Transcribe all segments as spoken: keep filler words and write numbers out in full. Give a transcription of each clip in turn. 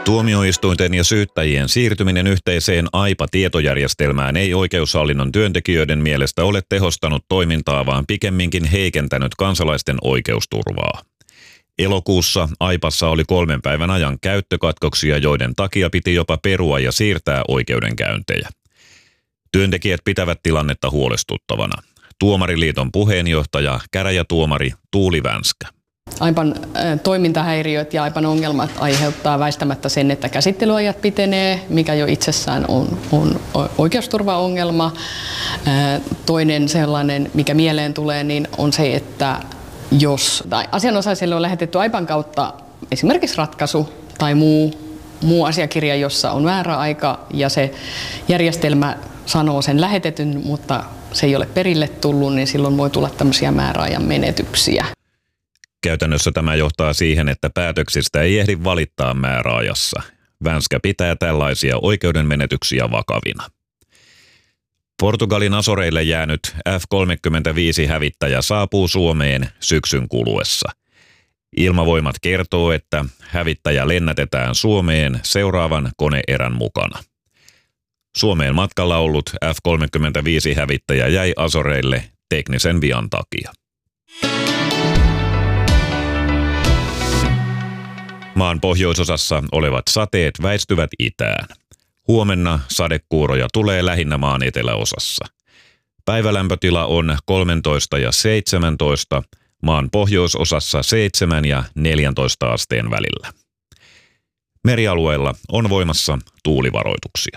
Tuomioistuinten ja syyttäjien siirtyminen yhteiseen AIPA-tietojärjestelmään ei oikeushallinnon työntekijöiden mielestä ole tehostanut toimintaa, vaan pikemminkin heikentänyt kansalaisten oikeusturvaa. Elokuussa AIPassa oli kolmen päivän ajan käyttökatkoksia, joiden takia piti jopa perua ja siirtää oikeudenkäyntejä. Työntekijät pitävät tilannetta huolestuttavana. Tuomariliiton puheenjohtaja, käräjätuomari Tuuli Vänskä. AIPAn toimintahäiriöt ja AIPAn ongelmat aiheuttaa väistämättä sen, että käsittelyajat pitenee, mikä jo itsessään on, on oikeusturvaongelma. Toinen sellainen, mikä mieleen tulee, niin on se, että jos tai asianosaisille on lähetetty AIPAn kautta esimerkiksi ratkaisu tai muu, muu asiakirja, jossa on määräaika ja se järjestelmä sanoo sen lähetetyn, mutta se ei ole perille tullut, niin silloin voi tulla tämmöisiä määräajan menetyksiä. Käytännössä tämä johtaa siihen, että päätöksistä ei ehdi valittaa määräajassa. Vänskä pitää tällaisia oikeudenmenetyksiä vakavina. Portugalin Azoreille jäänyt F kolmekymmentäviisi-hävittäjä saapuu Suomeen syksyn kuluessa. Ilmavoimat kertoo, että hävittäjä lennätetään Suomeen seuraavan koneerän mukana. Suomeen matkalla ollut F kolmekymmentäviisi-hävittäjä jäi Azoreille teknisen vian takia. Maan pohjoisosassa olevat sateet väistyvät itään. Huomenna sadekuuroja tulee lähinnä maan eteläosassa. Päivälämpötila on kolmetoista ja seitsemäntoista, maan pohjoisosassa seitsemän ja neljäntoista asteen välillä. Merialueilla on voimassa tuulivaroituksia.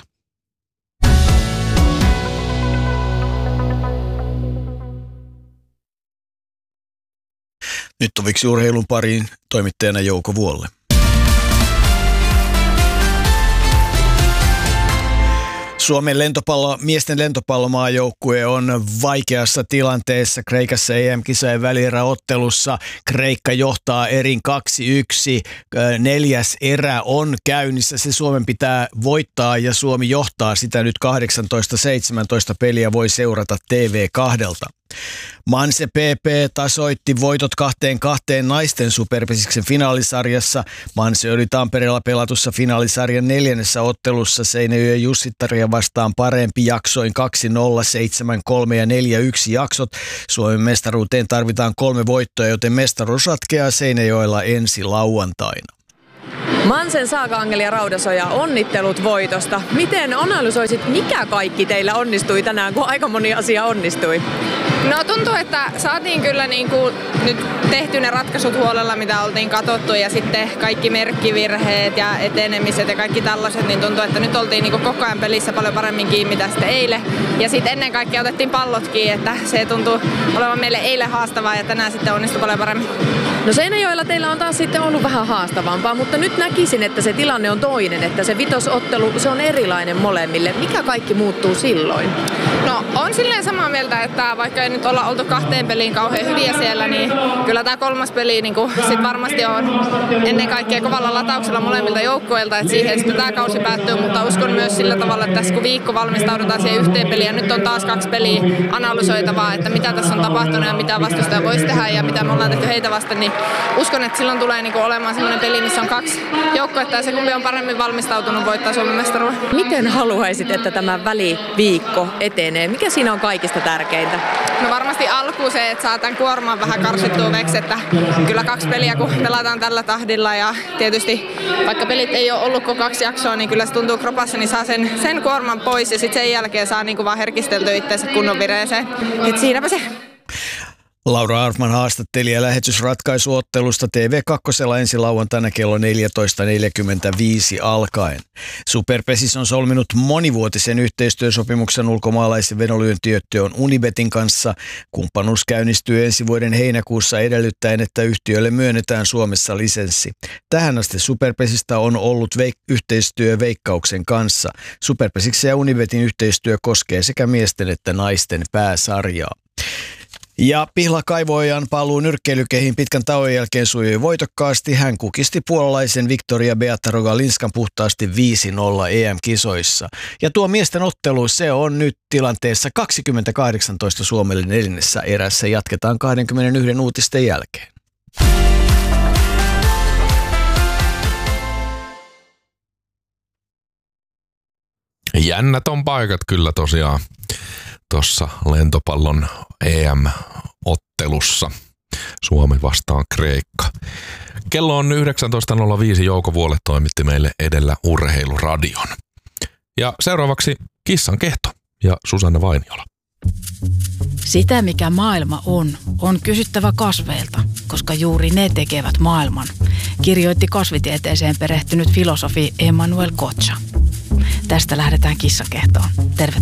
Nyt tuviksi urheilun pariin toimittajana Jouko Vuolle. Suomen lentopallo, miesten lentopallomaajoukkue on vaikeassa tilanteessa Kreikassa E M-kisojen välieräottelussa. Kreikka johtaa erin kaksi yksi. Neljäs erä on käynnissä. Se Suomen pitää voittaa ja Suomi johtaa sitä nyt kahdeksantoista seitsemäntoista peliä voi seurata T V kahdelta. Manse P P tasoitti voitot kahteen kahteen naisten superpesiksen finaalisarjassa. Manse oli Tampereella pelatussa finaalisarjan neljännessä ottelussa Seinäjoen Jussittaria vastaan parempi jaksoin kaksi nolla, seitsemän kolme ja neljä yksi jaksot. Suomen mestaruuteen tarvitaan kolme voittoa, joten mestaruus ratkeaa Seinäjoella ensi lauantaina. Mansen Saaka-Angeli ja Raudasoja, onnittelut voitosta. Miten analysoisit, mikä kaikki teillä onnistui tänään, kun aika moni asia onnistui? No tuntuu, että saatiin kyllä niin kuin nyt tehty ne ratkaisut huolella, mitä oltiin katsottu, ja sitten kaikki merkkivirheet ja etenemiset ja kaikki tällaiset, niin tuntuu, että nyt oltiin niin kuin koko ajan pelissä paljon paremmin kiinni mitä sitten eilen. Ja sitten ennen kaikkea otettiin pallotkin, että se tuntuu olevan meille eilen haastavaa ja tänään sitten onnistui paljon paremmin. No Seinäjoella teillä on taas sitten ollut vähän haastavampaa, mutta nyt näkisin, että se tilanne on toinen, että se vitosottelu, se on erilainen molemmille. Mikä kaikki muuttuu silloin? No on silleen samaa mieltä, että vaikka ei nyt olla oltu kahteen peliin kauhean hyviä siellä, niin kyllä tämä kolmas peli niin sit varmasti on ennen kaikkea kovalla latauksella molemmilta joukkueilta, että siihen sitten tämä kausi päättyy, mutta uskon myös sillä tavalla, että tässä kun viikko valmistaudutaan siihen yhteen peliin ja nyt on taas kaksi peliä analysoitavaa, että mitä tässä on tapahtunut ja mitä vastustaja voisi tehdä ja mitä me ollaan tehty heitä vasten, niin uskon, että silloin tulee niin olemaan sellainen peli, missä on kaksi joukkuetta ja se kumpi on paremmin valmistautunut voittaa Suomen mestaruuden. Miten haluaisit, että tämä väliviikko etenee? Mikä siinä on kaikista tärkeintä? No varmasti alkuun se, että saa tämän kuorman vähän karsittua veksi, että kyllä kaksi peliä kun pelataan tällä tahdilla ja tietysti vaikka pelit ei ole ollut kuin kaksi jaksoa, niin kyllä se tuntuu kropassa, niin saa sen, sen kuorman pois ja sitten sen jälkeen saa niin kuin vaan herkisteltyä itseänsä kunnon vireeseen. Et siinäpä se. Laura Arfman haastatteli ja lähetysratkaisuottelusta T V kaksi ensi lauantaina kello neljätoista neljäkymmentäviisi alkaen. Superpesis on solminut monivuotisen yhteistyösopimuksen ulkomaalaisen vedonlyöntiyhtiön Unibetin kanssa. Kumppanuus käynnistyy ensi vuoden heinäkuussa edellyttäen, että yhtiölle myönnetään Suomessa lisenssi. Tähän asti Superpesistä on ollut veik- yhteistyö Veikkauksen kanssa. Superpesiksen ja Unibetin yhteistyö koskee sekä miesten että naisten pääsarjaa. Ja Pihlakaivoajan paluu nyrkkeilykehiin pitkän tauon jälkeen sujui voitokkaasti. Hän kukisti puolalaisen Victoria Beata Rogalinskan puhtaasti viisi nolla E M-kisoissa. Ja tuo miesten ottelu, se on nyt tilanteessa kaksikymmentäkahdeksantoista Suomelle neljännessä erässä. Jatketaan kaksikymmentäyksi uutisten jälkeen. Jännät on paikat kyllä tosiaan tuossa lentopallon E M-ottelussa. Suomi vastaan Kreikka. Kello on yhdeksäntoista nolla viisi. Jouko Vuole toimitti meille edellä Urheiluradion. Ja seuraavaksi Kissan kehto ja Susanna Vainiola. Sitä, mikä maailma on, on kysyttävä kasveilta, koska juuri ne tekevät maailman, kirjoitti kasvitieteeseen perehtynyt filosofi Emmanuel Kocha. Tästä lähdetään kissakehtoon.